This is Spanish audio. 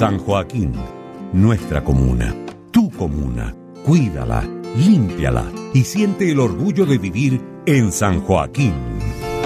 San Joaquín, nuestra comuna, tu comuna. Cuídala, límpiala y siente el orgullo de vivir en San Joaquín.